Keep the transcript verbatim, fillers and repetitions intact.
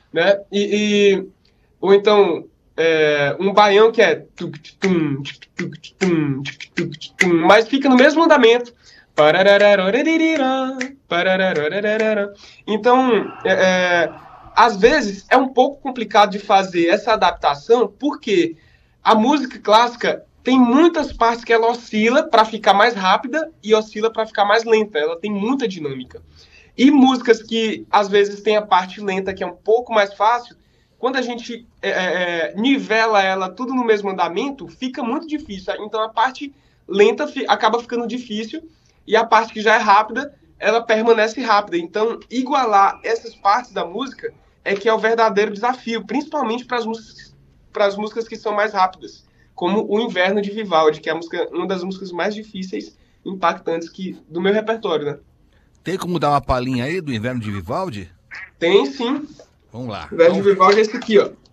né? E, e ou então é, um baião que é mas fica no mesmo andamento. Então, é, é, às vezes é um pouco complicado de fazer essa adaptação, porque a música clássica tem muitas partes que ela oscila para ficar mais rápida e oscila para ficar mais lenta. Ela tem muita dinâmica. E músicas que às vezes tem a parte lenta que é um pouco mais fácil, quando a gente é, é, nivela ela tudo no mesmo andamento, fica muito difícil. Então a parte lenta fi, acaba ficando difícil e a parte que já é rápida, ela permanece rápida. Então igualar essas partes da música é que é o verdadeiro desafio, principalmente para as músicas, para as músicas que são mais rápidas, como O Inverno de Vivaldi, que é a música, uma das músicas mais difíceis, impactantes que, do meu repertório, né? Tem como dar uma palhinha aí do Inverno de Vivaldi? Tem sim. Vamos lá. O Inverno de Vivaldi é esse aqui, ó.